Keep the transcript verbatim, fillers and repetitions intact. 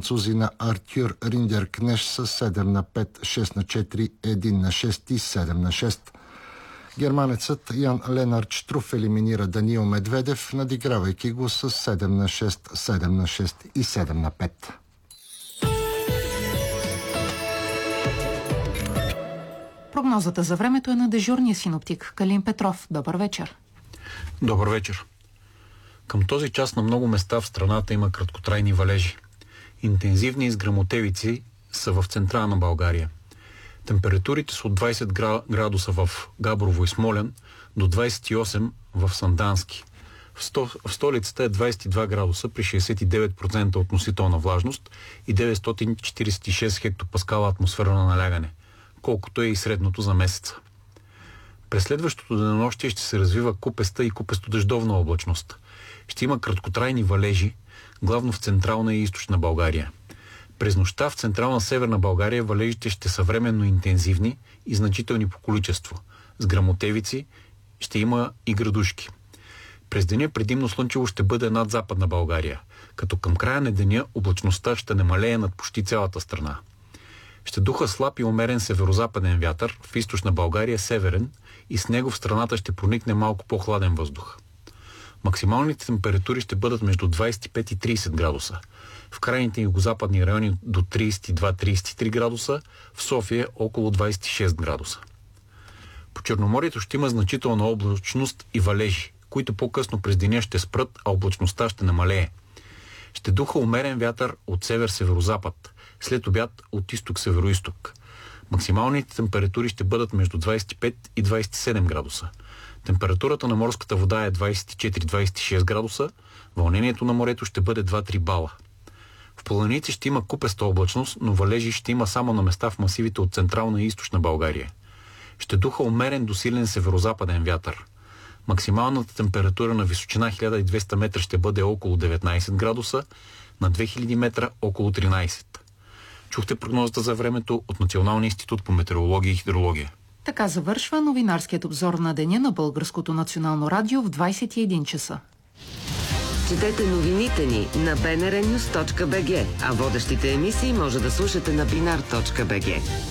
французи на Артюр Риндеркнеш с седем на пет, шест на четири, едно на шест и седем на шест. Германецът Ян Ленард Штруф елиминира Даниил Медведев, надигравайки го с седем на шест, седем на шест и седем на пет. Прогнозата за времето е на дежурния синоптик Калин Петров. Добър вечер. Добър вечер. Към този час на много места в страната има краткотрайни валежи. Интензивни изграмотевици са в централна на България. Температурите са от двайсет градуса в Габрово и Смолян до двайсет и осем в Сандански. В, сто, в столицата е двайсет и два градуса при шейсет и девет процента относителна влажност и деветстотин четирийсет и шест хектопаскала атмосферно налягане, колкото е и средното за месеца. През следващото денонощие ще се развива купеста и купесто-дъждовна облачност. Ще има краткотрайни валежи, главно в централна и източна България. През нощта в централна северна България валежите ще са временно интензивни и значителни по количество. С грамотевици ще има и градушки. През деня предимно слънчево ще бъде над западна България, като към края на деня облачността ще намалее над почти цялата страна. Ще духа слаб и умерен северозападен вятър, в източна България северен, и с него в страната ще проникне малко по-хладен въздух. Максималните температури ще бъдат между двайсет и пет и трийсет градуса. В крайните югозападни райони до трийсет и два до трийсет и три градуса, в София около двайсет и шест градуса. По Черноморието ще има значителна облачност и валежи, които по-късно през деня ще спрат, а облачността ще намалее. Ще духа умерен вятър от север-северозапад, след обяд от изток-североизток. Максималните температури ще бъдат между двайсет и пет и двайсет и седем градуса. Температурата на морската вода е двайсет и четири до двайсет и шест градуса, вълнението на морето ще бъде два до три бала. В планините ще има купеста облачност, но валежи ще има само на места в масивите от централна и източна България. Ще духа умерен до силен северозападен вятър. Максималната температура на височина хиляда и двеста метра ще бъде около деветнайсет градуса, на две хиляди метра около тринайсет. Чухте прогнозата за времето от Националния институт по метеорология и хидрология. Така завършва новинарският обзор на деня на Българското национално радио в двайсет и един часа. Четете новините ни на би ен ар нюз точка би джи, а водещите емисии може да слушате на бинар точка би джи.